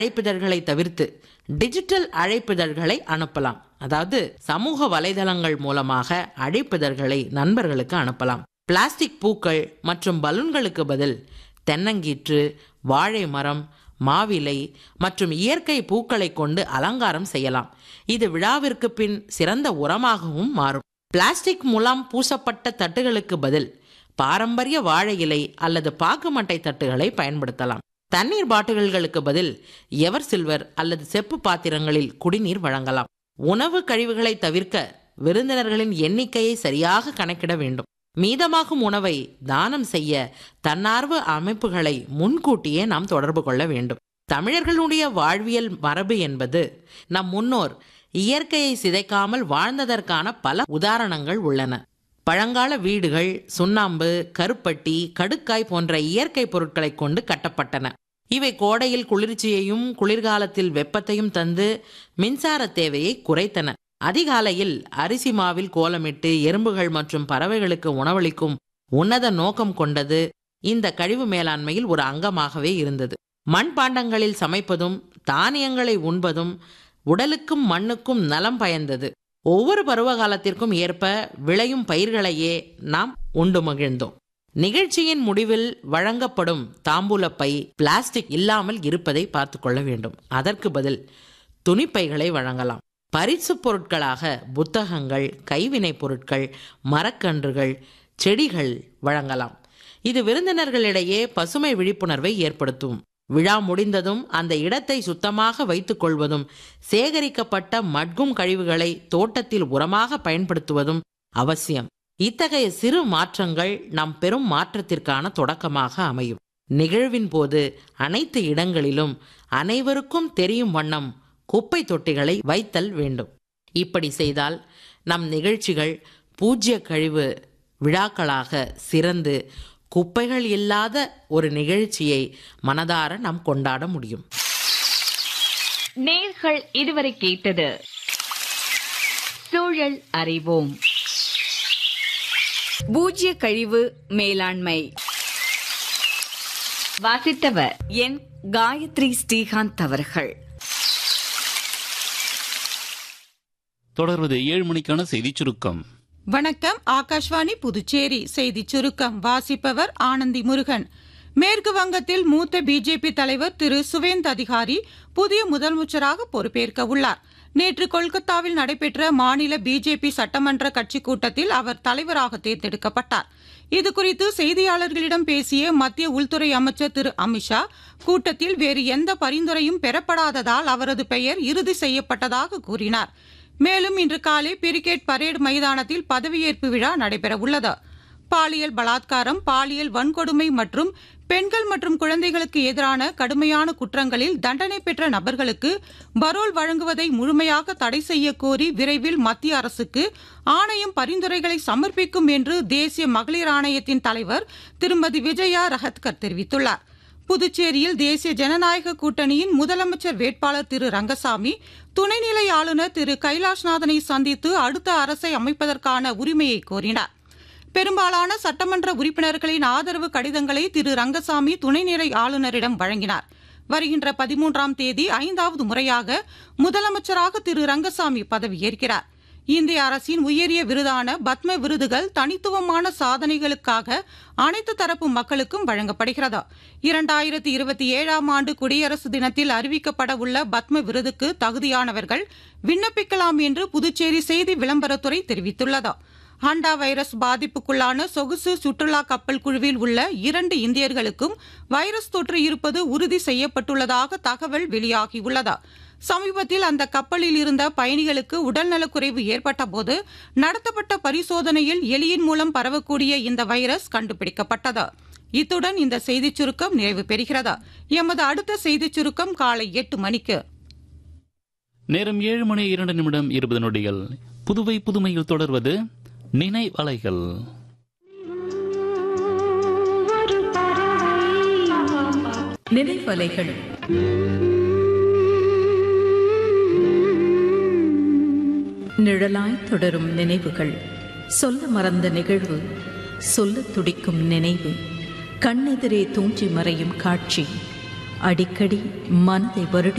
அழைப்பிதழ்களை தவிர்த்து டிஜிட்டல் அழைப்பிதழ்களை அனுப்பலாம். அதாவது சமூக வலைதளங்கள் மூலமாக அழைப்பிதழ்களை நண்பர்களுக்கு அனுப்பலாம். பிளாஸ்டிக் பூக்கள் மற்றும் பலூன்களுக்கு பதில் தென்னங்கீற்று, வாழை மரம், மாவிலை மற்றும் இயற்கை பூக்களை கொண்டு அலங்காரம் செய்யலாம். இது விழாவிற்கு பின் சிறந்த உரமாகவும் மாறும். பிளாஸ்டிக் மூலம் பூசப்பட்ட தட்டுகளுக்கு பதில் பாரம்பரிய வாழை இலை அல்லது பாக்குமட்டை தட்டுகளை பயன்படுத்தலாம். தண்ணீர் பாட்டில்களுக்கு பதில் எவர் சில்வர் அல்லது செப்பு பாத்திரங்களில் குடிநீர் வழங்கலாம். உணவு கழிவுகளை தவிர்க்க விருந்தினர்களின் எண்ணிக்கையை சரியாக கணக்கிட வேண்டும். மீதமாகும் உணவை தானம் செய்ய தன்னார்வ அமைப்புகளை முன்கூட்டியே நாம் தொடர்பு கொள்ள வேண்டும். தமிழர்களுடைய வாழ்வியல் மரபு என்பது நம் முன்னோர் இயற்கையை சிதைக்காமல் வாழ்ந்ததற்கான பல உதாரணங்கள் உள்ளன. பழங்கால வீடுகள் சுண்ணாம்பு, கருப்பட்டி, கடுக்காய் போன்ற இயற்கை பொருட்களை கொண்டு கட்டப்பட்டன. இவை கோடையில் குளிர்ச்சியையும் குளிர்காலத்தில் வெப்பத்தையும் தந்து மின்சார தேவையை குறைத்தன. அதிகாலையில் அரிசி மாவில் கோலமிட்டு எறும்புகள் மற்றும் பறவைகளுக்கு உணவளிக்கும் உன்னத நோக்கம் கொண்டது இந்த கழிவு மேலாண்மையில் ஒரு அங்கமாகவே இருந்தது. மண்பாண்டங்களில் சமைப்பதும் தானியங்களை உண்பதும் உடலுக்கும் மண்ணுக்கும் நலம் பயந்தது. ஒவ்வொரு பருவகாலத்திற்கும் ஏற்ப விளையும் பயிர்களையே நாம் உண்டு மகிழ்ந்தோம். நிகழ்ச்சியின் முடிவில் வழங்கப்படும் தாம்பூலப்பை பிளாஸ்டிக் இல்லாமல் இருப்பதை பார்த்து கொள்ள வேண்டும். அதற்கு பதில் துணிப்பைகளை வழங்கலாம். பரிசு பொருட்களாக புத்தகங்கள், கைவினை பொருட்கள், மரக்கன்றுகள், செடிகள் வழங்கலாம். இது விருந்தினர்களிடையே பசுமை விழிப்புணர்வை ஏற்படுத்தும். விழா முடிந்ததும் அந்த இடத்தை சுத்தமாக வைத்துக் கொள்வதும் சேகரிக்கப்பட்ட மட்கும் கழிவுகளை தோட்டத்தில் உரமாக பயன்படுத்துவதும் அவசியம். இத்தகைய சிறு மாற்றங்கள் நம் பெரும் மாற்றத்திற்கான தொடக்கமாக அமையும். நிகழ்வின் போது அனைத்து இடங்களிலும் அனைவருக்கும் தெரியும் வண்ணம் குப்பை தொட்டிகளை வைத்தல் வேண்டும். இப்படி செய்தால் நம் நிகழ்ச்சிகள் பூஜ்ய கழிவு விழாக்களாக சிறந்து குப்பைகள் இல்லாத ஒரு நிகழ்ச்சியை மனதார நாம் கொண்டாட முடியும். நேயர்கள் இதுவரை கேட்டது சூழல் அறிவோம். பூஜ்ய கழிவு மேலாண்மை. வாசித்தவர் என் காயத்ரி ஸ்ரீகாந்த் அவர்கள். தொடர்வது 7 மணிக்கான செய்திச் சுருக்கம். வணக்கம். ஆகாஷ்வாணி புதுச்சேரி செய்திச் சுருக்கம் வாசிப்பவர் ஆனந்தி முருகன். மேற்கு வங்கத்தில் மூத்த பிஜேபி தலைவர் திரு சுவேந்த் அதிகாரி புதிய முதலமைச்சராக பொறுப்பேற்க உள்ளார். நேற்று கொல்கத்தாவில் நடைபெற்ற மாநில பிஜேபி சட்டமன்ற கட்சி கூட்டத்தில் அவர் தலைவராக தேர்ந்தெடுக்கப்பட்டார். இதுகுறித்து செய்தியாளர்களிடம் பேசிய மத்திய உள்துறை அமைச்சர் திரு அமித்ஷா, கூட்டத்தில் வேறு எந்த பரிந்துரையும் பெறப்படாததால் அவரது பெயர் இறுதி செய்யப்பட்டதாக கூறினார். மேலும் இன்று காலை பிரிகேட் பரேடு மைதானத்தில் பதவியேற்பு விழா நடைபெறவுள்ளது. பாலியல் பலாத்காரம், பாலியல் வன்கொடுமை மற்றும் பெண்கள் மற்றும் குழந்தைகளுக்கு எதிரான கடுமையான குற்றங்களில் தண்டனை பெற்ற நபர்களுக்கு பரோல் வழங்குவதை முழுமையாக தடை செய்ய கோரி விரைவில் மத்திய அரசுக்கு ஆணையம் பரிந்துரைகளை சமர்ப்பிக்கும் என்று தேசிய மகளிர் ஆணையத்தின் தலைவர் திருமதி விஜயா ரஹத்கர் தெரிவித்துள்ளார். புதுச்சேரியில் தேசிய ஜனநாயக கூட்டணியின் முதலமைச்சர் வேட்பாளர் திரு ரங்கசாமி துணைநிலை ஆளுநர் திரு கைலாஷ்நாதனை சந்தித்து அடுத்த அரசை அமைப்பதற்கான உரிமையை கோரினார். பெரும்பாலான சட்டமன்ற உறுப்பினர்களின் ஆதரவு கடிதங்களை திரு ரங்கசாமி துணைநிலை ஆளுநரிடம் வழங்கினார். வருகின்ற 13ஆம் தேதி 5வது முறையாக முதலமைச்சராக திரு ரங்கசாமி பதவியேற்கிறார். இந்திய அரசின் உயரிய விருதான பத்ம விருதுகள் தனித்துவமான சாதனைகளுக்காக அனைத்து தரப்பு மக்களுக்கும் வழங்கப்படுகிறது. 2027ஆம் ஆண்டு குடியரசு தினத்தில் அறிவிக்கப்பட உள்ள பத்ம விருதுக்கு தகுதியானவர்கள் விண்ணப்பிக்கலாம் என்று புதுச்சேரி செய்தி விளம்பரத்துறை தெரிவித்துள்ளது. ஹண்டா வைரஸ் பாதிப்புக்குள்ளான சொகுசு சுற்றுலா கப்பல் குழுவில் உள்ள 2 இந்தியர்களுக்கும் வைரஸ் தொற்று இருப்பது உறுதி செய்யப்பட்டுள்ளதாக தகவல் வெளியாகியுள்ளது. சமீபத்தில் அந்த கப்பலில் இருந்த பயணிகளுக்கு உடல்நலக்குறைவு ஏற்பட்ட போது நடத்தப்பட்ட பரிசோதனையில் எலியின் மூலம் பரவக்கூடிய இந்த வைரஸ் கண்டுபிடிக்கப்பட்டது. இத்துடன் இந்த செய்திச் சுருக்கம் நிறைவு பெறுகிறது. எமது அடுத்த செய்திச் சுருக்கம் காலை 8 மணிக்கு. நேரம் 7:02 புதுவை புதுமையில் தொடர்வது நினைவலைகள். நினைவலைகள் நிழலாய் தொடரும் நினைவுகள். சொல்ல மறந்த நிகழ்வு, சொல்ல துடிக்கும் நினைவு, கண்ணெதிரே தோன்றி மறையும் காட்சி அடிக்கடி மனதை வருடி